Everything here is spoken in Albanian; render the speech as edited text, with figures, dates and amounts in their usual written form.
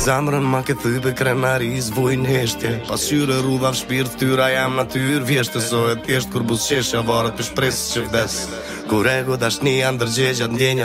Zamrën ma ke thy për krenaris vujnë heshtje Pashyre rrudha v shpirt tyra jam natyr Vjeshtë so e tjesht kur bus qeshja varet për shpresë që vdes Kur ego dashnia ndërgjegjat ndjenja